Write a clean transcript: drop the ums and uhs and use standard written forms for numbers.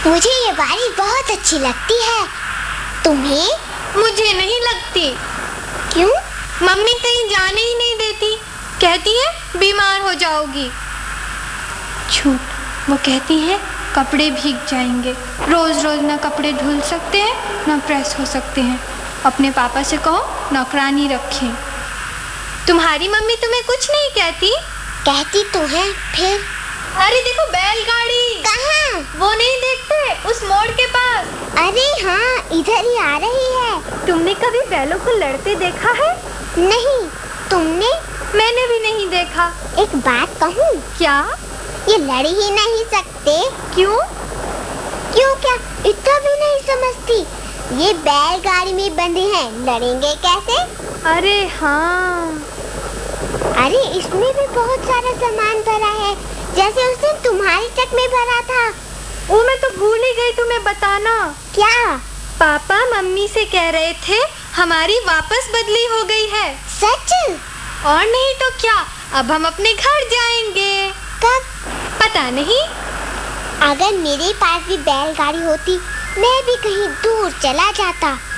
मुझे ये बारिश बहुत अच्छी लगती है। तुम्हें? मुझे नहीं लगती। क्यों? मम्मी कहीं जाने ही नहीं देती, कहती है बीमार हो जाओगी। झूठ, वो कहती है कपड़े भीग जाएंगे। रोज रोज ना कपड़े धुल सकते हैं ना प्रेस हो सकते हैं। अपने पापा से कहो नौकरानी रखें। तुम्हारी मम्मी तुम्हें कुछ नहीं कहती? कहती तो है। फिर? अरे देखो बैलगाड़ी। कहाँ? वो नहीं देखते, उस मोड़ के पास। अरे हाँ, इधर ही आ रही है। तुमने कभी बैलों को लड़ते देखा है? नहीं। तुमने? मैंने भी नहीं देखा। एक बात कहूँ? क्या? ये लड़ ही नहीं सकते। क्यों? क्यों क्या? इतना भी नहीं समझती। ये बैलगाड़ी में बंधे हैं, लड़ेंगे कैसे? अरे हाँ। अरे इसमें भी बहुत सारा सामान भरा है, जैसे उस दिन तुम्हारे ट्रक में भरा था। वो मैं तो भूल ही गई तुम्हें बताना। क्या? पापा मम्मी से कह रहे थे हमारी वापस बदली हो गई है। सच? और नहीं तो क्या, अब हम अपने घर जाएंगे। कब? पता नहीं। अगर मेरे पास भी बैलगाड़ी होती, मैं भी कहीं दूर चला जाता।